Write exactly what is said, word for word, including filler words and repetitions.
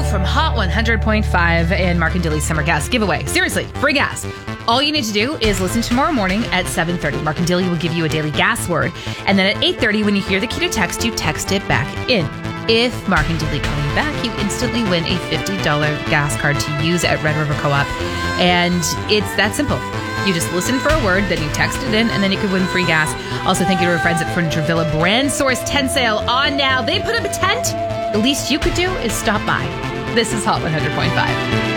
from Hot one hundred point five and Mark and Dilly's Summer Gas Giveaway. Seriously, free gas. All you need to do is listen tomorrow morning at seven thirty. Mark and Dilly will give you a daily gas word. And then at eight thirty, when you hear the cue to text, you text it back in. If Mark and Dilly call you back, you instantly win a fifty dollars gas card to use at Red River Co-op. And it's that simple. You just listen for a word, then you text it in, and then you could win free gas. Also, thank you to our friends at Furniture Villa. Brand Source tent sale on now. They put up a tent. The least you could do is stop by. This is Hot one hundred point five.